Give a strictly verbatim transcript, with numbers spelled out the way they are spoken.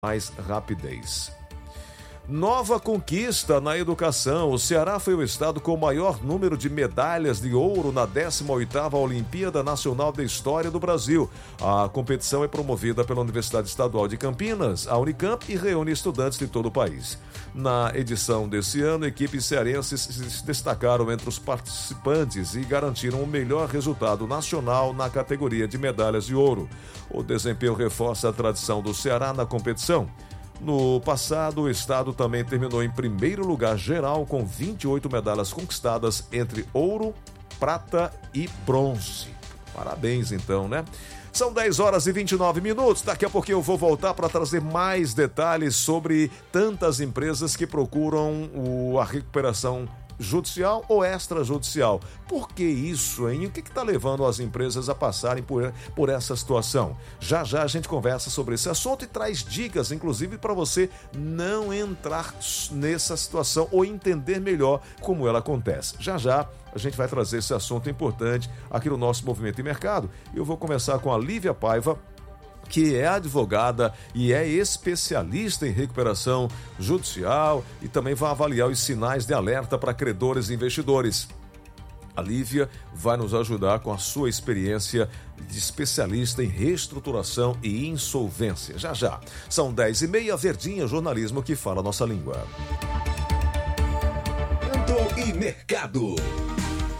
mais rapidez. Nova conquista na educação. O Ceará foi o estado com o maior número de medalhas de ouro na décima oitava Olimpíada Nacional da História do Brasil. A competição é promovida pela Universidade Estadual de Campinas, a Unicamp, e reúne estudantes de todo o país. Na edição desse ano, equipes cearenses se destacaram entre os participantes e garantiram o melhor resultado nacional na categoria de medalhas de ouro. O desempenho reforça a tradição do Ceará na competição. No passado, o estado também terminou em primeiro lugar geral com vinte e oito medalhas conquistadas entre ouro, prata e bronze. Parabéns, então, né? São dez horas e vinte e nove minutos. Daqui a pouquinho eu vou voltar para trazer mais detalhes sobre tantas empresas que procuram o, a recuperação judicial ou extrajudicial. Por que isso, hein? O que está levando as empresas a passarem por, por essa situação? Já já a gente conversa sobre esse assunto e traz dicas, inclusive, para você não entrar nessa situação ou entender melhor como ela acontece. Já já a gente vai trazer esse assunto importante aqui no nosso Movimento e Mercado. Eu vou começar com a Lívia Paiva, que é advogada e é especialista em recuperação judicial e também vai avaliar os sinais de alerta para credores e investidores. A Lívia vai nos ajudar com a sua experiência de especialista em reestruturação e insolvência. Já já. São dez e meia, Verdinha, jornalismo que fala a nossa língua. Movimento e Mercado.